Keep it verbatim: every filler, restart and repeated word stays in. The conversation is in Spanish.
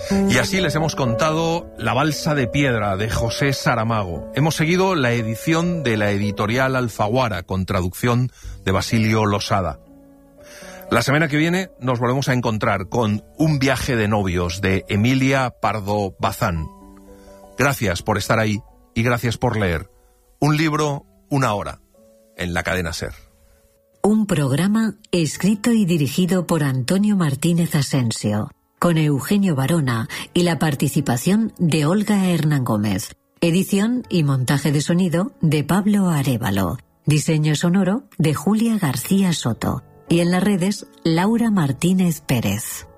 Y así les hemos contado La balsa de piedra, de José Saramago. Hemos seguido la edición de la editorial Alfaguara, con traducción de Basilio Losada. La semana que viene nos volvemos a encontrar con Un viaje de novios, de Emilia Pardo Bazán. Gracias por estar ahí y gracias por leer. Un libro, una hora, en la cadena SER. Un programa escrito y dirigido por Antonio Martínez Asensio, con Eugenio Barona y la participación de Olga Hernán Gómez. Edición y montaje de sonido de Pablo Arévalo. Diseño sonoro de Julia García Soto. Y en las redes, Laura Martínez Pérez.